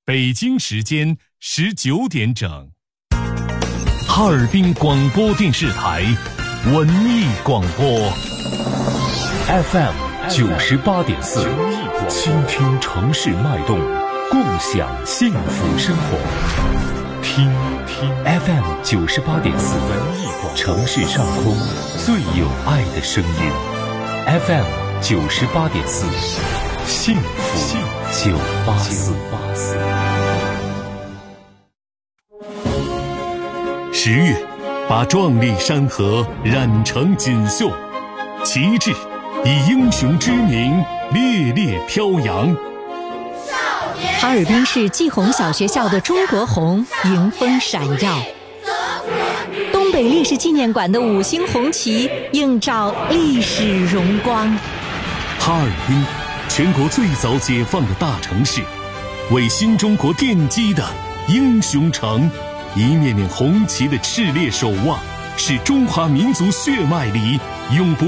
北京时间19点整。哈尔滨广播电视台文艺广播 FM 98.4，倾听城市脉动，共享幸福生活。听 FM 98.4，城市上空最有爱的声音。FM 98.4，幸福984。10月，把壮丽山河染成锦绣，旗帜以英雄之名烈烈飘扬。 哈尔滨市季红小学校的中国红迎风闪耀，东北历史纪念馆的5星红旗映照历史荣光。 哈尔滨，全国最早解放的大城市，为新中国奠基的英雄城，一面面红旗的炽烈守望，是中华民族血脉里永不